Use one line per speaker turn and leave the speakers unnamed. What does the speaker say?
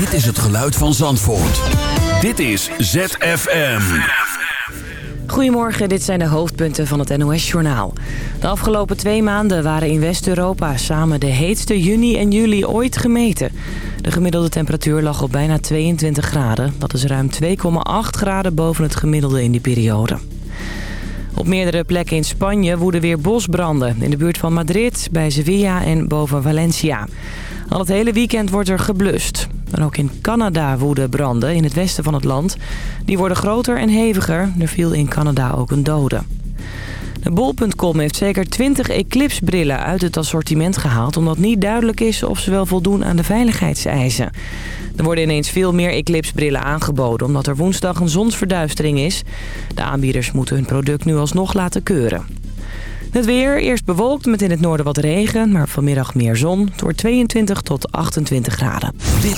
Dit is het geluid van Zandvoort. Dit is ZFM.
Goedemorgen, dit zijn de hoofdpunten van het NOS-journaal. De afgelopen 2 maanden waren in West-Europa samen de heetste juni en juli ooit gemeten. De gemiddelde temperatuur lag op bijna 22 graden. Dat is ruim 2,8 graden boven het gemiddelde in die periode. Op meerdere plekken in Spanje woeden weer bosbranden. In de buurt van Madrid, bij Sevilla en boven Valencia. Al het hele weekend wordt er geblust. En ook in Canada woeden branden in het westen van het land. Die worden groter en heviger. Er viel in Canada ook een dode. De Bol.com heeft zeker 20 Eclipse-brillen uit het assortiment gehaald... omdat niet duidelijk is of ze wel voldoen aan de veiligheidseisen. Er worden ineens veel meer Eclipse-brillen aangeboden... omdat er woensdag een zonsverduistering is. De aanbieders moeten hun product nu alsnog laten keuren. Het weer, eerst bewolkt met in het noorden wat regen... maar vanmiddag meer zon. Het wordt 22 tot 28 graden.
Dit